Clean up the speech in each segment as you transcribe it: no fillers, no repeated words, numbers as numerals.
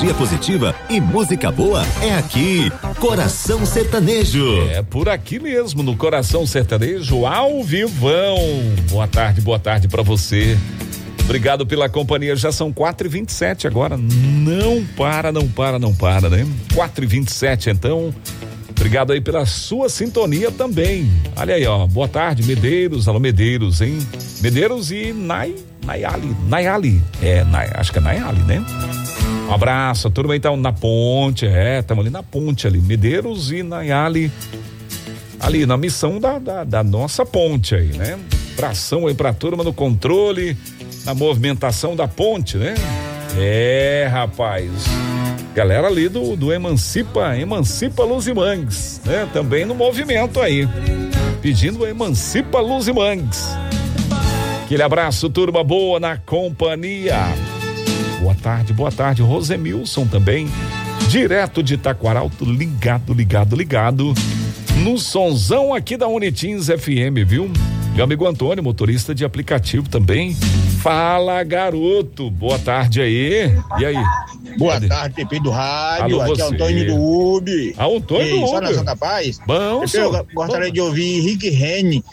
energia positiva e música boa é aqui. Coração Sertanejo. É por aqui mesmo, no Coração Sertanejo, ao vivão. Boa tarde pra você. Obrigado pela companhia, já são 4h27 agora, não para, né? 4h27, então, obrigado aí pela sua sintonia também. Olha aí, ó, boa tarde, Medeiros, alô Medeiros, hein? Medeiros e Nayali, acho que é Nayali, né? Um abraço, a turma aí tá na ponte, estamos ali na ponte ali, Medeiros e Nayali, ali na missão da nossa ponte aí, né? Abração aí pra turma no controle, na movimentação da ponte, né? Rapaz, galera ali do Emancipa Luzimangues, né? Também no movimento aí, pedindo Emancipa Luzimangues. Aquele abraço, turma boa na companhia. Boa tarde, Rosemilson também, direto de Taquaralto, ligado, no sonzão aqui da Unitins FM, viu? Meu amigo Antônio, motorista de aplicativo também. Fala, garoto, boa tarde aí. E aí? Boa tarde, Pepe do rádio. Alô, aqui é o Antônio do UB. Antônio do UB. Só na Santa Paz? Bom, Pepe, eu gostaria de ouvir Rick Rene.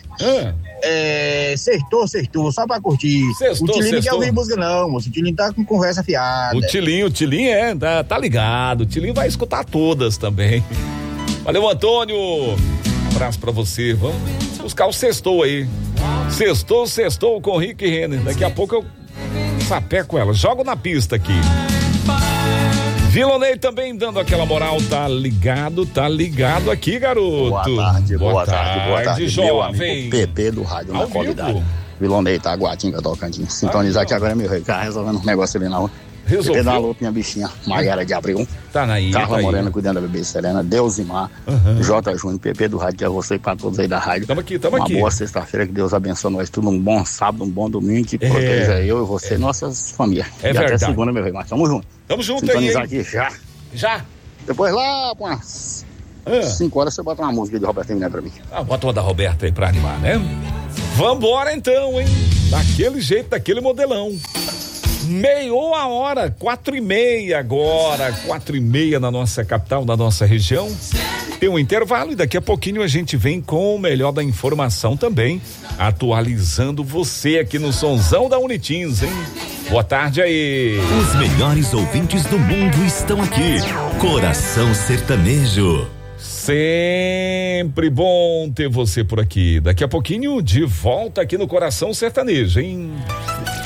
Sextou, só pra curtir. O Tilinho não quer ouvir música não, moço. O Tilinho tá com conversa fiada. O Tilinho tá ligado. O Tilinho vai escutar todas também. Valeu, Antônio. Abraço pra você. Vamos buscar o sextou aí. Sextou com Rick Renner. Daqui a pouco eu sapeco ela. Jogo na pista aqui. Vilonei também dando aquela moral. Tá ligado aqui, garoto. Boa tarde, jovem. Meu amigo PP do rádio na qualidade. Vilonei tá Guatinga Tocantins. Sintonizar aqui agora, meu rei. Tá resolvendo um negócio ali na rua. PP dá uma luta, minha bichinha. Maiara de Abril. Tá na ilha. Carla Morena cuidando da bebê Serena. Deusimar. J. Júnior, PP do rádio, que é você e pra todos aí da rádio. Tamo aqui. Uma boa sexta-feira, que Deus abençoe nós. Tudo um bom sábado, um bom domingo, que proteja eu e você, nossas famílias. É verdade. Até segunda, meu rei. Mas tamo junto. Sintonizar aqui já. Depois lá, pô, 5 horas você bota uma música de Roberto Miné pra mim. Bota uma da Roberta aí pra animar, né? Vambora então, hein? Daquele jeito, daquele modelão. Meio a hora, 4h30 agora, 4h30 na nossa capital, na nossa região. Tem um intervalo e daqui a pouquinho a gente vem com o melhor da informação também, atualizando você aqui no sonzão da Unitins, hein? Boa tarde aí. Os melhores ouvintes do mundo estão aqui. Coração Sertanejo. Sempre bom ter você por aqui. Daqui a pouquinho de volta aqui no Coração Sertanejo, hein?